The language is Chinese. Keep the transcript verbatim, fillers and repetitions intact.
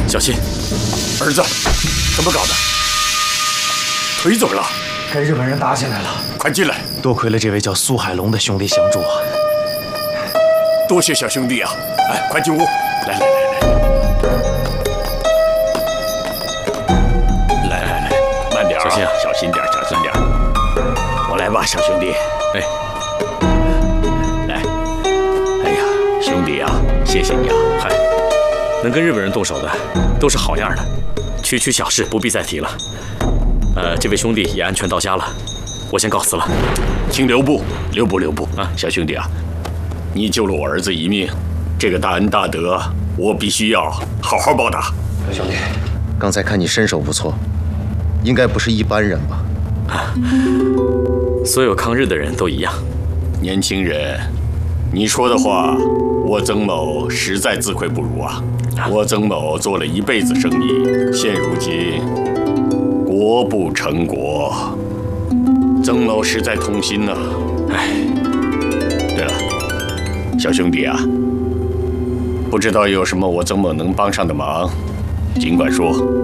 小心！ 儿子，怎么搞的？腿怎么了？ 跟日本人打起来了！ 快进来！ 多亏了这位叫苏海龙的兄弟相助啊！ 多谢小兄弟啊！哎，快进屋！来来来来，来来来，慢点， 小心啊， 小心点，小心点。我来吧，小兄弟。 哎， 来。哎呀，兄弟啊，谢谢你啊！ 嗨，能跟日本人动手的都是好样的，区区小事不必再提了。呃，这位兄弟也安全到家了，我先告辞了。 请留步，留步，留步啊！小兄弟啊，你救了我儿子一命，这个大恩大德，我必须要好好报答。 小兄弟， 刚才看你身手不错，应该不是一般人吧？ 啊，所有抗日的人都一样。 年轻人，你说的话，我曾某实在自愧不如啊！我曾某做了一辈子生意，现如今国不成国，曾某实在痛心呐、啊。哎，对了，小兄弟啊，不知道有什么我曾某能帮上的忙，尽管说。